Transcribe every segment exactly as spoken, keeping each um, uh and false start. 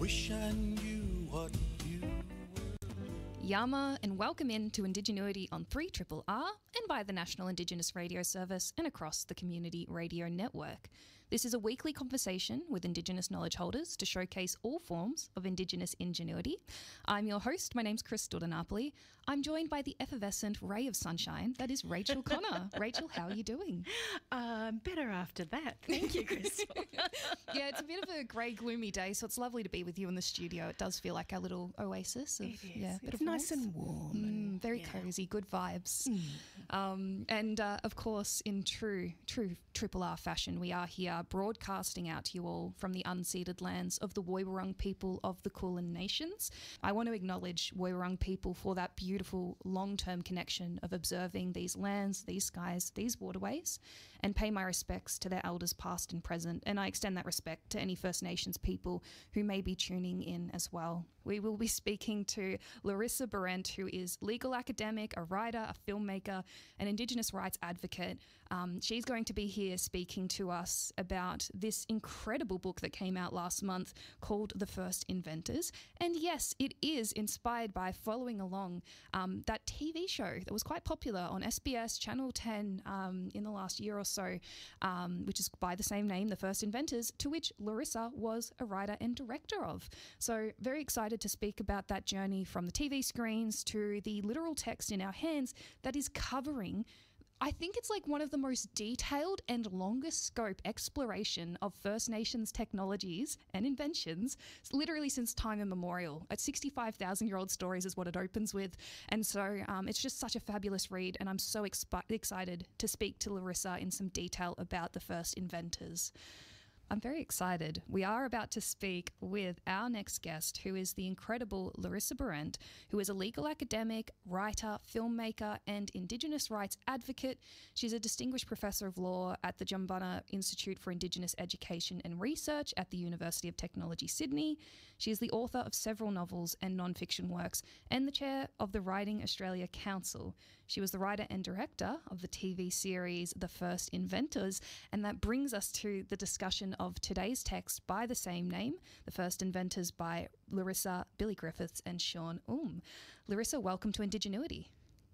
wish I knew what you were. Yama, and welcome in to Indigenuity on three R R R and by the National Indigenous Radio Service and across the Community Radio Network. This is a weekly conversation with Indigenous knowledge holders to showcase all forms of Indigenous ingenuity. I'm your host. My name's Crystal DiNapoli. I'm joined by the effervescent ray of sunshine that is Rachel Connor. Rachel, how are you doing? Um, better after that. Thank you, Crystal. Yeah, it's a bit of a grey, gloomy day, so it's lovely to be with you in the studio. It does feel like our little oasis. Of, It is. Yeah, bit It's of nice warmth. and warm. Mm, and, very yeah. cosy, good vibes. Mm. Um, and uh, of course, in true, true Triple R fashion, we are here broadcasting out to you all from the unceded lands of the Woiwurrung people of the Kulin Nations. I want to acknowledge Woiwurrung people for that beautiful long-term connection of observing these lands, these skies, these waterways, and pay my respects to their elders past and present. And I extend that respect to any First Nations people who may be tuning in as well. We will be speaking to Larissa Behrendt, who is legal academic, a writer, a filmmaker, an Indigenous rights advocate. Um, she's going to be here speaking to us about this incredible book that came out last month called The First Inventors. And yes, it is inspired by following along um, that T V show that was quite popular on S B S Channel ten um, in the last year or so, um, which is by the same name, The First Inventors, to which Larissa was a writer and director of. So very excited to speak about that journey from the T V screens to the literal text in our hands that is covering, I think it's like one of the most detailed and longest scope exploration of First Nations technologies and inventions, literally since time immemorial. At sixty-five thousand year old stories is what it opens with. And so um, it's just such a fabulous read. And I'm so expi- excited to speak to Larissa in some detail about the first inventors. I'm very excited. We are about to speak with our next guest, who is the incredible Larissa Behrendt, who is a legal academic, writer, filmmaker, and Indigenous rights advocate. She's a distinguished professor of law at the Jumbunna Institute for Indigenous Education and Research at the University of Technology, Sydney. She is the author of several novels and non-fiction works and the chair of the Writing Australia Council. She was the writer and director of the T V series The First Inventors, and that brings us to the discussion of today's text by the same name, The First Inventors by Larissa, Billy Griffiths and Sean Um. Larissa, welcome to Indigenuity.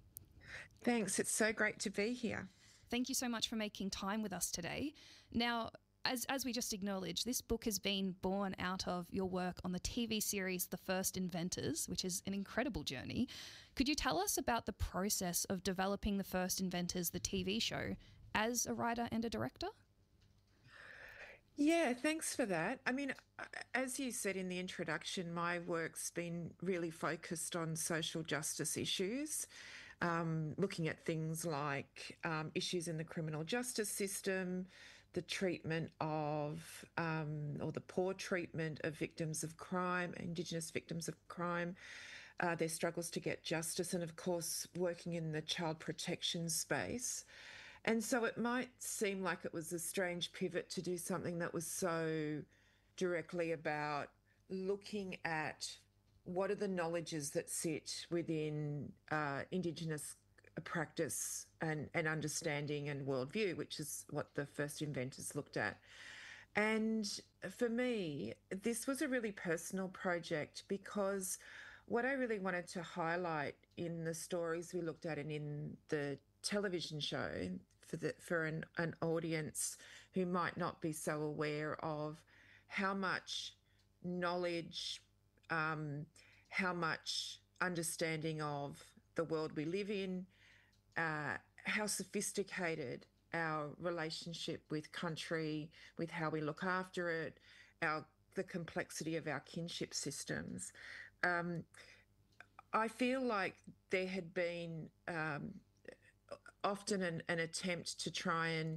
Thanks. It's so great to be here. Thank you so much for making time with us today. Now, as as we just acknowledged, this book has been born out of your work on the T V series The First Inventors, which is an incredible journey. Could you tell us about the process of developing The First Inventors, the T V show, as a writer and a director? Yeah, thanks for that. I mean, as you said in the introduction, my work's been really focused on social justice issues, um, looking at things like um, issues in the criminal justice system, the treatment of, um, or the poor treatment of victims of crime, Indigenous victims of crime, uh, their struggles to get justice, and of course, working in the child protection space. And so it might seem like it was a strange pivot to do something that was so directly about looking at what are the knowledges that sit within uh, Indigenous practice and, and understanding and worldview, which is what the First Inventors looked at. And for me, this was a really personal project because what I really wanted to highlight in the stories we looked at and in the television show for the for an, an audience who might not be so aware of how much knowledge, um, how much understanding of the world we live in, uh, how sophisticated our relationship with country, with how we look after it, our the complexity of our kinship systems. Um, I feel like there had been um, often an, an attempt to try and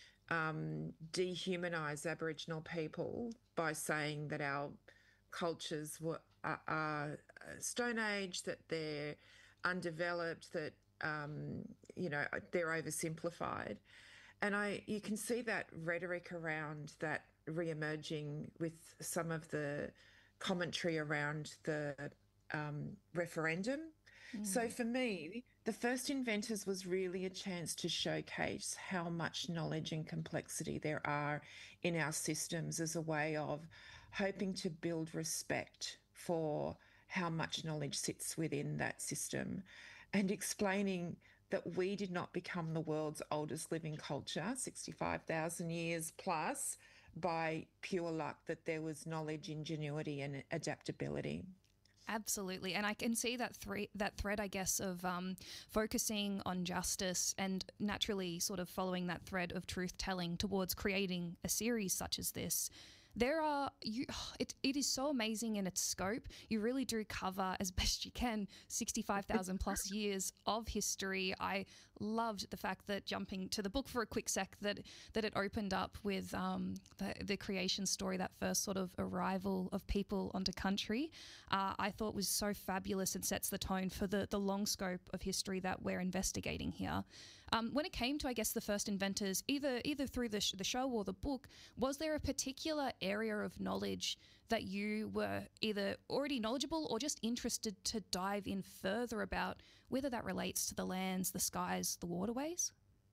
um, dehumanise Aboriginal people by saying that our cultures were are, are Stone Age, that they're undeveloped, that um, you know they're oversimplified, and I you can see that rhetoric around that re-emerging with some of the commentary around the um, referendum. Mm. So for me, The First Inventors was really a chance to showcase how much knowledge and complexity there are in our systems as a way of hoping to build respect for how much knowledge sits within that system and explaining that we did not become the world's oldest living culture, sixty-five thousand years plus, by pure luck, that there was knowledge, ingenuity, and adaptability. Absolutely, and I can see that thre- that thread, I guess, of um, focusing on justice and naturally sort of following that thread of truth telling towards creating a series such as this. There are you. It it is so amazing in its scope. You really do cover as best you can sixty-five thousand plus years of history. I loved the fact that, jumping to the book for a quick sec, that that it opened up with um, the the creation story, that first sort of arrival of people onto country. Uh, I thought was so fabulous and sets the tone for the the long scope of history that we're investigating here. Um, when it came to, I guess, the first inventors, either either through the, sh- the show or the book, was there a particular area of knowledge that you were either already knowledgeable or just interested to dive in further about, whether that relates to the lands, the skies, the waterways?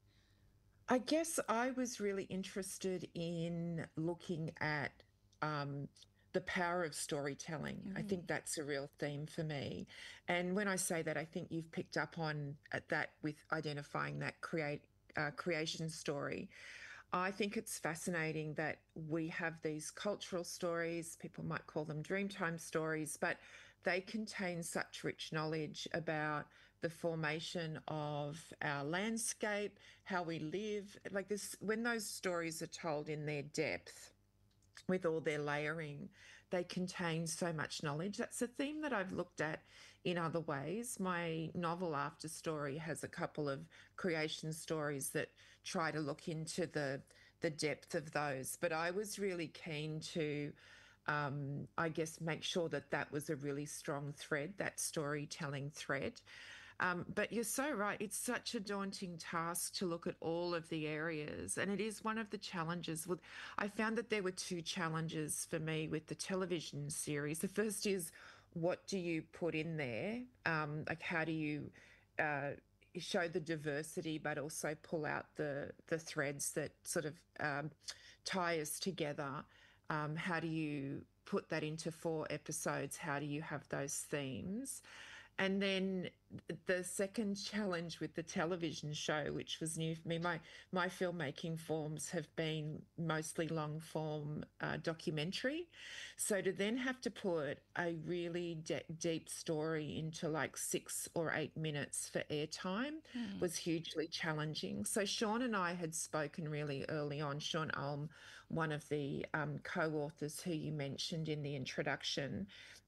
I guess I was really interested in looking at um, the power of storytelling. Mm. I think that's a real theme for me. And when I say that, I think you've picked up on at that with identifying that create uh, creation story. I think it's fascinating that we have these cultural stories, people might call them Dreamtime stories, but they contain such rich knowledge about the formation of our landscape, how we live. Like this, when those stories are told in their depth, with all their layering, they contain so much knowledge. That's a theme that I've looked at in other ways. My novel After Story has a couple of creation stories that try to look into the the depth of those. But I was really keen to, um, I guess, make sure that that was a really strong thread, that storytelling thread. Um, but you're so right. It's such a daunting task to look at all of the areas. And it is one of the challenges. With, I found that there were two challenges for me with the television series. The first is, what do you put in there? Um, like, how do you uh, show the diversity, but also pull out the, the threads that sort of um, tie us together? Um, how do you put that into four episodes? How do you have those themes? And then the second challenge with the television show, which was new for me, my my filmmaking forms have been mostly long form uh, documentary. So to then have to put a really de- deep story into like six or eight minutes for airtime mm. was hugely challenging. So Sean and I had spoken really early on. Sean Ulm, one of the um, co-authors who you mentioned in the introduction,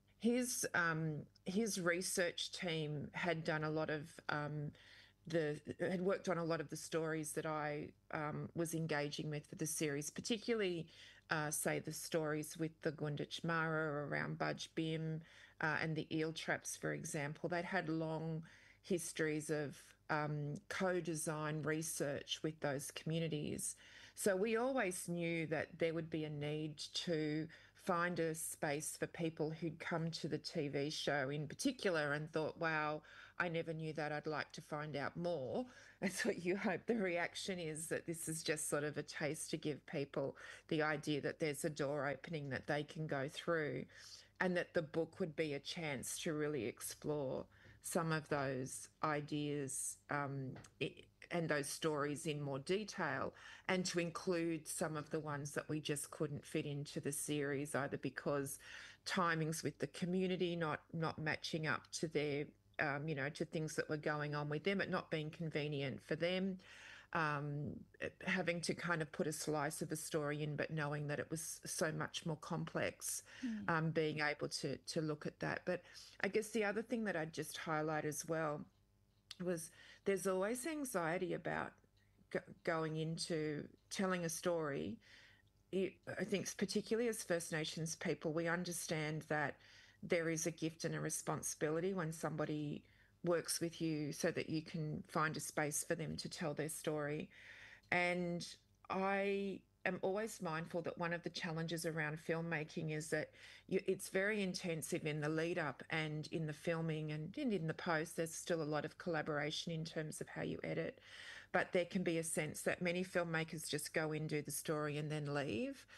his um, his research team had done a lot of um, the had worked on a lot of the stories that I um, was engaging with for the series, particularly uh, say the stories with the Gunditj Mara around Budj Bim uh, and the eel traps, for example. They'd had long histories of um, co-design research with those communities. So we always knew that there would be a need to find a space for people who'd come to the T V show in particular and thought, wow, I never knew that, I'd like to find out more. That's what you hope the reaction is, that this is just sort of a taste to give people the idea that there's a door opening that they can go through, and that the book would be a chance to really explore some of those ideas um, it, and those stories in more detail, and to include some of the ones that we just couldn't fit into the series, either because timings with the community not not matching up to their, um, you know, to things that were going on with them, it not being convenient for them, um, having to kind of put a slice of a story in, but knowing that it was so much more complex, mm. um, being able to to look at that. But I guess the other thing that I'd just highlight as well was there's always anxiety about g- going into telling a story. It, I think particularly as First Nations people, we understand that there is a gift and a responsibility when somebody works with you so that you can find a space for them to tell their story. And I am always mindful that one of the challenges around filmmaking is that you, it's very intensive in the lead up and in the filming and, and in the post. There's still a lot of collaboration in terms of how you edit, but there can be a sense that many filmmakers just go in, do the story and then leave.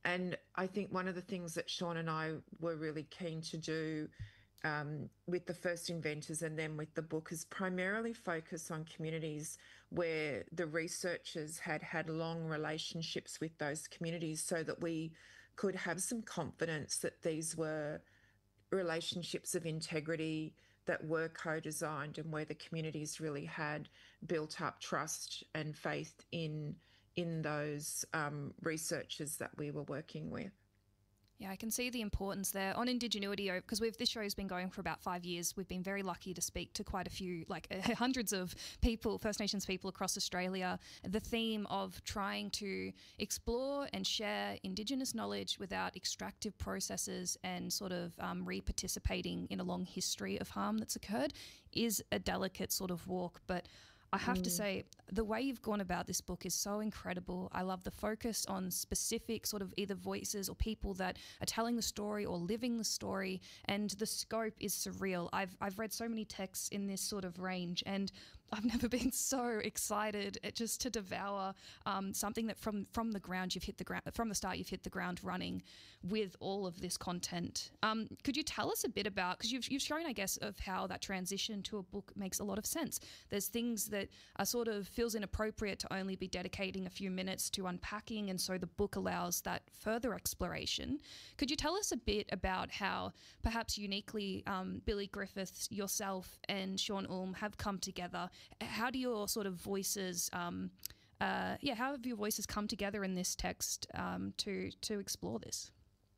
and I think one of the things that Sean and I were really keen to do um, with the First Inventors and then with the book is primarily focus on communities where the researchers had had long relationships with those communities so that we could have some confidence that these were relationships of integrity that were co-designed and where the communities really had built up trust and faith in in those um, researchers that we were working with. Yeah, I can see the importance there on Indigenuity because we've this show has been going for about five years. We've been very lucky to speak to quite a few, like uh, hundreds of people, First Nations people across Australia. The theme of trying to explore and share Indigenous knowledge without extractive processes and sort of um, re-participating in a long history of harm that's occurred is a delicate sort of walk, but I have mm. to say, the way you've gone about this book is so incredible. I love the focus on specific sort of either voices or people that are telling the story or living the story, and the scope is surreal. I've I've read so many texts in this sort of range, and I've never been so excited at just to devour um, something that from from the ground you've hit the ground from the start you've hit the ground running with all of this content. Um, could you tell us a bit about, because you've you've shown, I guess, of how that transition to a book makes a lot of sense. There's things that are sort of feels inappropriate to only be dedicating a few minutes to unpacking, and so the book allows that further exploration. Could you tell us a bit about how perhaps uniquely um, Billy Griffiths, yourself and Sean Ulm have come together? How do your sort of voices, um, uh, yeah, how have your voices come together in this text um, to to explore this?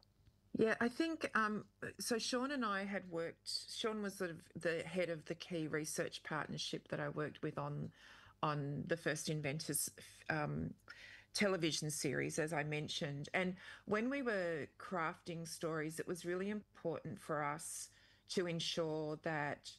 Yeah, I think um, so. Sean and I had worked. Sean was sort of the head of the key research partnership that I worked with on on the First Inventors um, television series, as I mentioned. And when we were crafting stories, it was really important for us to ensure that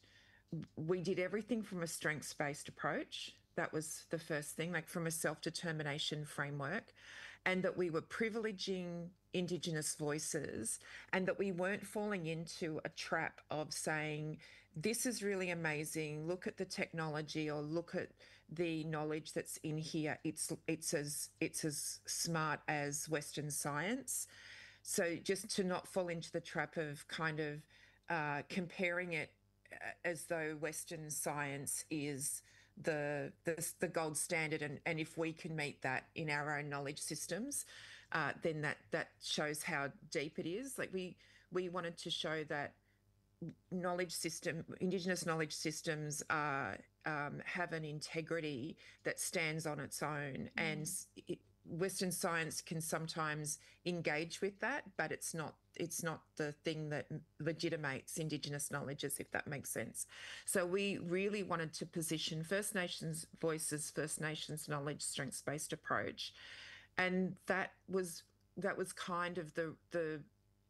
we did everything from a strengths-based approach. That was the first thing, like from a self-determination framework, and that we were privileging Indigenous voices, and that we weren't falling into a trap of saying, this is really amazing, look at the technology, or look at the knowledge that's in here. It's it's as it's as smart as Western science. So just to not fall into the trap of kind of uh, comparing it as though Western science is the the, the gold standard, and, and if we can meet that in our own knowledge systems, uh, then that that shows how deep it is. Like we we wanted to show that knowledge system, Indigenous knowledge systems are um, have an integrity that stands on its own, mm. and it, Western science can sometimes engage with that, but it's not it's not the thing that legitimates Indigenous knowledge, as if that makes sense. So we really wanted to position First Nations voices, First Nations knowledge, strengths-based approach, and that was that was kind of the the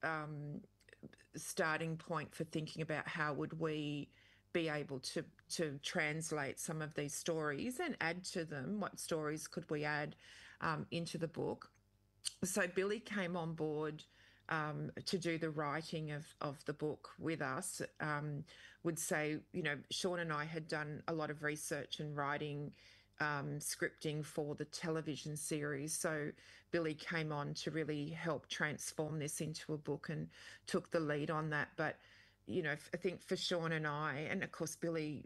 um, starting point for thinking about how would we be able to to translate some of these stories and add to them. What stories could we add um, into the book? So Billy came on board um, to do the writing of, of the book with us. Um, would say, you know, Sean and I had done a lot of research and writing, um, scripting for the television series. So Billy came on to really help transform this into a book and took the lead on that. But, you know, I think for Sean and I, and of course Billy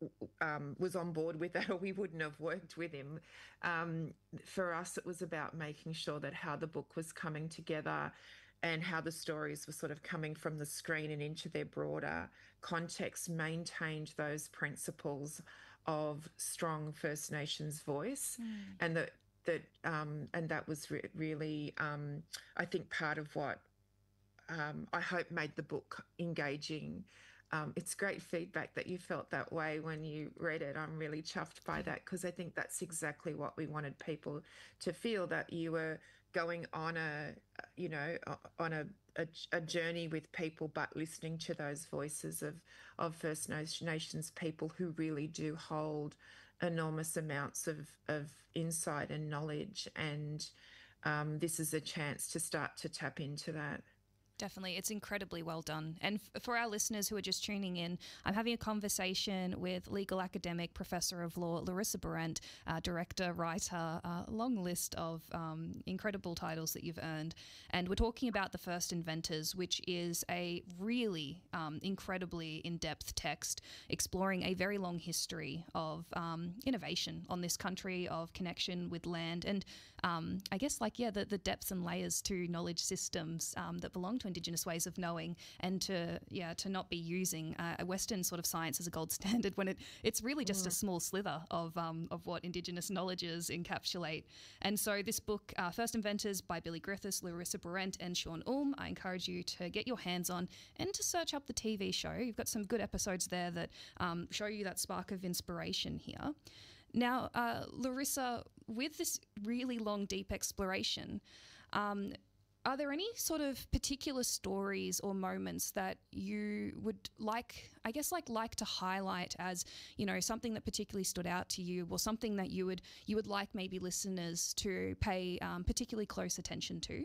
um, was on board with that, or we wouldn't have worked with him. Um, for us, it was about making sure that how the book was coming together and how the stories were sort of coming from the screen and into their broader context maintained those principles of strong First Nations voice, mm. and that that um, and that was re- really, um, I think, part of what um, I hope made the book engaging. Um, it's great feedback that you felt that way when you read it. I'm really chuffed by that, because I think that's exactly what we wanted people to feel, that you were going on a, you know, on a, a, a journey with people, but listening to those voices of, of First Nations people who really do hold enormous amounts of, of insight and knowledge. And um, this is a chance to start to tap into that. Definitely. It's incredibly well done. And f- for our listeners who are just tuning in, I'm having a conversation with legal academic, professor of law, Larissa Behrendt, uh, director, writer, uh, long list of um, incredible titles that you've earned. And we're talking about The First Inventors, which is a really um, incredibly in-depth text exploring a very long history of um, innovation on this country, of connection with land, and um, I guess like, yeah, the, the depths and layers to knowledge systems um, that belong to Indigenous ways of knowing, and to, yeah, to not be using uh, a Western sort of science as a gold standard when it, it's really just mm. a small slither of, um, of what Indigenous knowledges encapsulate. And so this book, uh, First Inventors by Billy Griffiths, Larissa Behrendt and Sean Ulm, I encourage you to get your hands on and to search up the T V show. You've got some good episodes there that um, show you that spark of inspiration here. Now, uh, Larissa, with this really long, deep exploration, um, are there any sort of particular stories or moments that you would like, I guess, like like to highlight as, you know, something that particularly stood out to you, or something that you would you would like maybe listeners to pay um, particularly close attention to?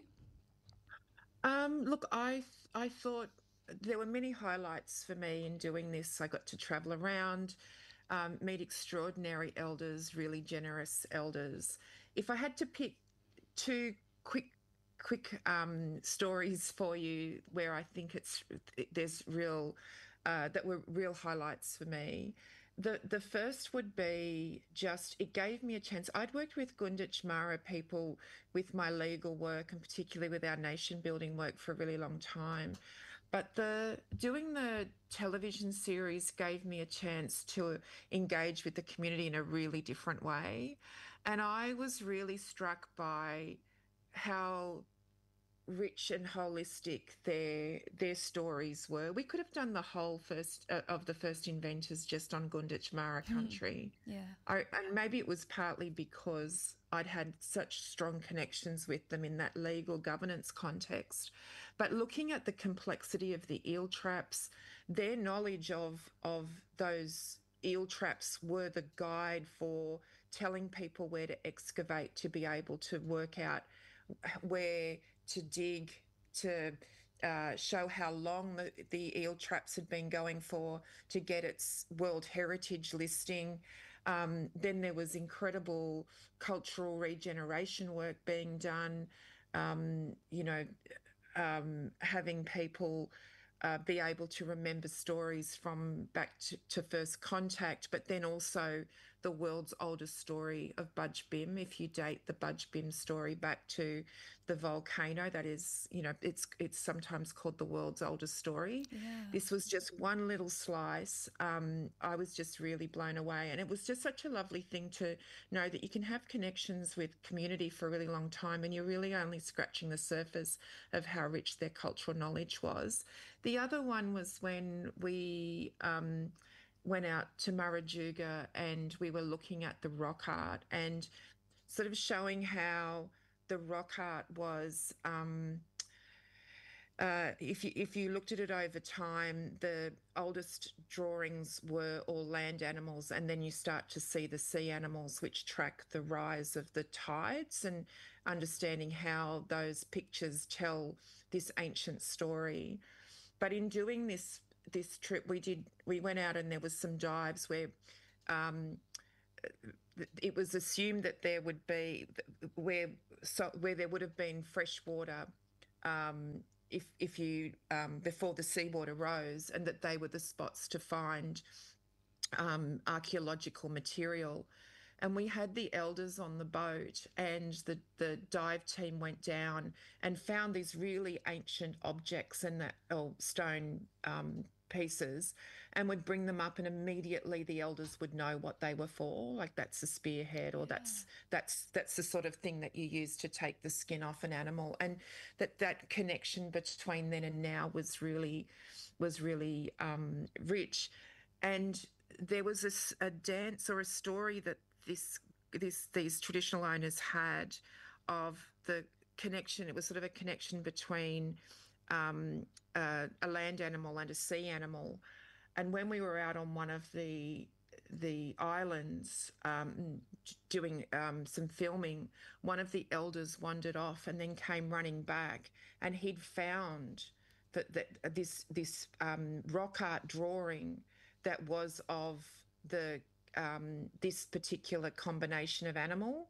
Um, look, I I thought there were many highlights for me in doing this. I got to travel around, um, meet extraordinary elders, really generous elders. If I had to pick two quick quick um, stories for you where I think it's there's real uh, that were real highlights for me. The the first would be just, it gave me a chance. I'd worked with Gunditj Mara people with my legal work, and particularly with our nation building work, for a really long time. But the doing the television series gave me a chance to engage with the community in a really different way. And I was really struck by how rich and holistic their their stories were. We could have done the whole first uh, of the First Inventors just on Gunditj Mara country. Mm, yeah. I, and maybe it was partly because I'd had such strong connections with them in that legal governance context. But looking at the complexity of the eel traps, their knowledge of of those eel traps were the guide for telling people where to excavate, to be able to work out where to dig, to uh, show how long the, the eel traps had been going for, to get its World Heritage listing. Um, then there was incredible cultural regeneration work being done, um, you know, um, having people uh, be able to remember stories from back to, to first contact, but then also the world's oldest story of Budj Bim. If you date the Budj Bim story back to the volcano, that is, you know, it's it's sometimes called the world's oldest story. Yeah. This was just one little slice. Um, I was just really blown away. And it was just such a lovely thing to know that you can have connections with community for a really long time, and you're really only scratching the surface of how rich their cultural knowledge was. The other one was when we um, went out to Marajuga and we were looking at the rock art and sort of showing how the rock art was, um, uh, if you if you looked at it over time, the oldest drawings were all land animals, and then you start to see the sea animals, which track the rise of the tides, and understanding how those pictures tell this ancient story. But in doing this this trip, we did we went out and there was some dives where um, it was assumed that there would be where so where there would have been fresh water um, if if you um, before the seawater rose, and that they were the spots to find um, archaeological material. And we had the elders on the boat, and the, the dive team went down and found these really ancient objects and that oh, stone um, pieces, and would bring them up, and immediately the elders would know what they were for. Like, that's a spearhead, or yeah. that's that's that's the sort of thing that you use to take the skin off an animal. And that that connection between then and now was really was really um, rich. And there was a, a dance or a story that this this these traditional owners had of the connection. It was sort of a connection between um, uh, a land animal and a sea animal. And when we were out on one of the the islands um, doing um, some filming, one of the elders wandered off and then came running back, and he'd found that, that uh, this this um, rock art drawing that was of the um, this particular combination of animal,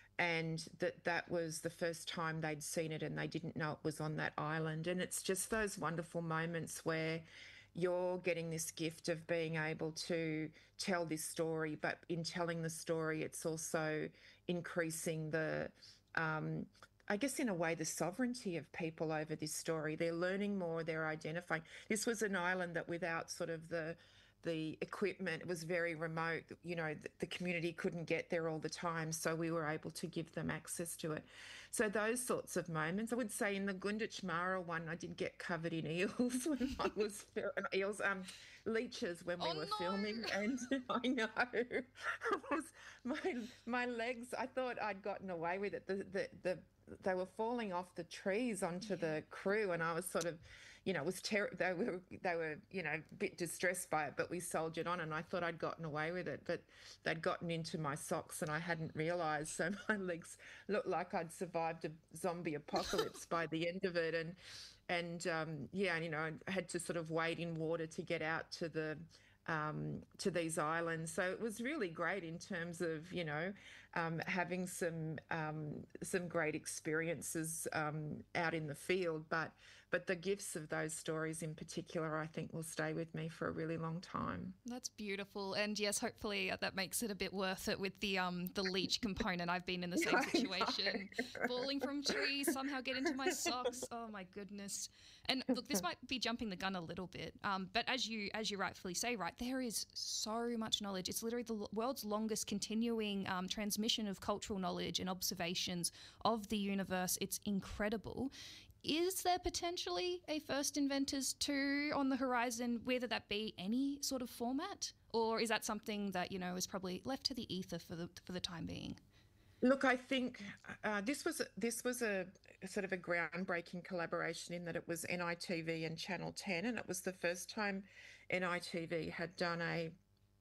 and that that was the first time they'd seen it and they didn't know it was on that island. And it's just those wonderful moments where you're getting this gift of being able to tell this story, but in telling the story, it's also increasing the, um, I guess, in a way, the sovereignty of people over this story. They're learning more, they're identifying. This was an island that without sort of the the equipment, it was very remote. You know, the, the community couldn't get there all the time, so we were able to give them access to it. So those sorts of moments, I would say in the Gunditj Mara one, I did get covered in eels when I was eels, um, leeches when we Oh, were no. filming, and I know it was my my legs. I thought I'd gotten away with it. The the, the they were falling off the trees onto the crew, and I was sort of, you know, it was ter- they were they were you know a bit distressed by it, but we soldiered on, and I thought I'd gotten away with it, but they'd gotten into my socks and I hadn't realised. So my legs looked like I'd survived a zombie apocalypse by the end of it, and and um, yeah, you know, I had to sort of wade in water to get out to the um, to these islands. So it was really great in terms of, you know, um, having some um, some great experiences um, out in the field. But but the gifts of those stories in particular, I think, will stay with me for a really long time. That's beautiful, and yes, hopefully that makes it a bit worth it with the um the leech component. I've been in the same situation, falling from trees, somehow get into my socks. Oh my goodness! And look, this might be jumping the gun a little bit, um, but as you as you rightfully say, right, there is so much knowledge. It's literally the world's longest continuing um, transmission of cultural knowledge and observations of the universe. It's incredible. Is there potentially a First Inventors two on the horizon, whether that be any sort of format, or is that something that, you know, is probably left to the ether for the for the time being? Look, I think uh, this was this was a sort of a groundbreaking collaboration in that it was N I T V and Channel ten, and it was the first time N I T V had done a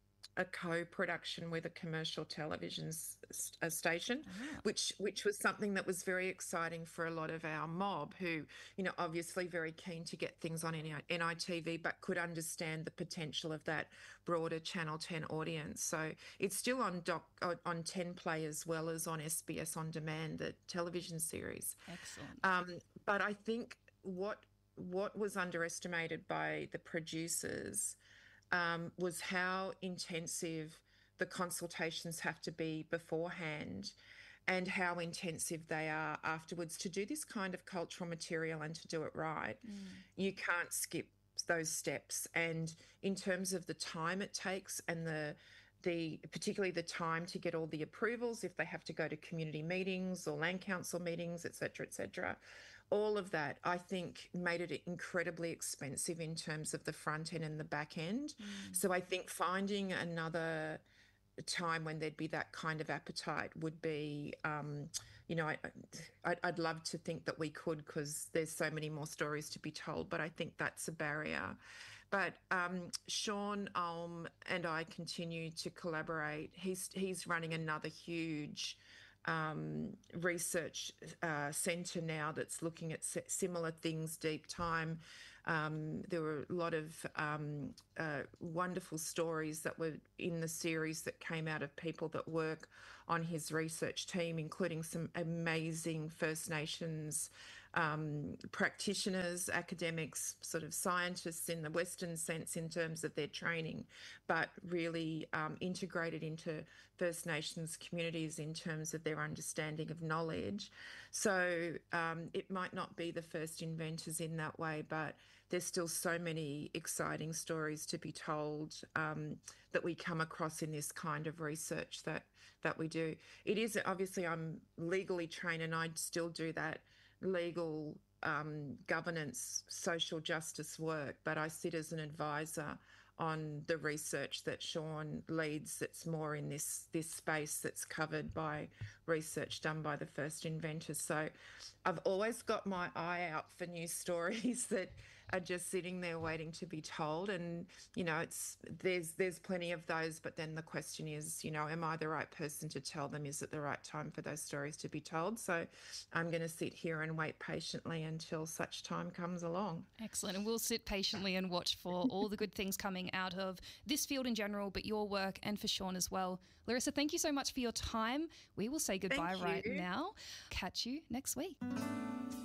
a co-production with a commercial television s- a station, Ah. which which was something that was very exciting for a lot of our mob, who, you know, obviously very keen to get things on N I T V, but could understand the potential of that broader Channel ten audience. So it's still on doc on ten Play as well as on S B S On Demand, the television series. Excellent. Um, but I think what what was underestimated by the producers um, was how intensive the consultations have to be beforehand, and how intensive they are afterwards to do this kind of cultural material and to do it right. Mm. You can't skip those steps. And in terms of the time it takes, and the the particularly the time to get all the approvals, if they have to go to community meetings or land council meetings, et cetera, et cetera, all of that, I think, made it incredibly expensive in terms of the front end and the back end. Mm. So I think finding another time when there'd be that kind of appetite would be, um, you know, I, I'd, I'd love to think that we could, because there's so many more stories to be told, but I think that's a barrier. But um, Sean Ulm and I continue to collaborate. He's he's running another huge um, research uh, centre now that's looking at similar things, deep time. Um, there were a lot of um, uh, wonderful stories that were in the series that came out of people that work on his research team, including some amazing First Nations um, practitioners, academics, sort of scientists in the Western sense in terms of their training, but really um, integrated into First Nations communities in terms of their understanding of knowledge. So um, it might not be the first inventors in that way, but there's still so many exciting stories to be told um, that we come across in this kind of research that that we do. It is, obviously, I'm legally trained and I still do that legal um, governance, social justice work, but I sit as an advisor on the research that Sean leads that's more in this this space that's covered by research done by the First Inventors. So I've always got my eye out for new stories that are just sitting there waiting to be told. And, you know, it's there's there's plenty of those, but then the question is, you know, am I the right person to tell them? Is it the right time for those stories to be told? So I'm going to sit here and wait patiently until such time comes along. Excellent. And we'll sit patiently and watch for all the good things coming out of this field in general, but your work, and for Sean as well. Larissa, thank you so much for your time. We will say goodbye Thank right you. now. Catch you next week.